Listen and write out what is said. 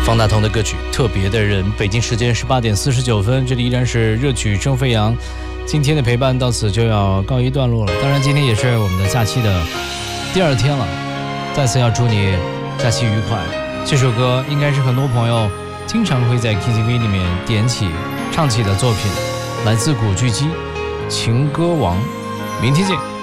方大同的歌曲《特别的人》。北京时间18点49分，这里依然是热曲正飞扬。今天的陪伴到此就要告一段落了。当然，今天也是我们的假期的第2天了，再次要祝你假期愉快。这首歌应该是很多朋友经常会在 KTV 里面点起唱起的作品，来自古巨基《情歌王》。明天见。